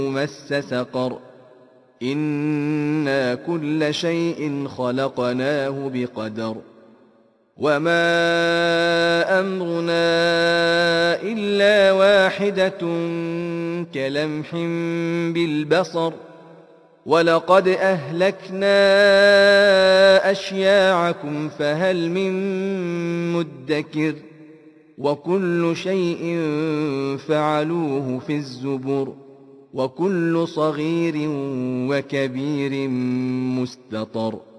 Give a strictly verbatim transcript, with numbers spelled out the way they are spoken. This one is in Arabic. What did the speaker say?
مس سقر إنا كل شيء خلقناه بقدر وما أمرنا إلا واحدة كلمح بالبصر ولقد أهلكنا أشياعكم فهل من مدكر وكل شيء فعلوه في الزبر وكل صغير وكبير مستطر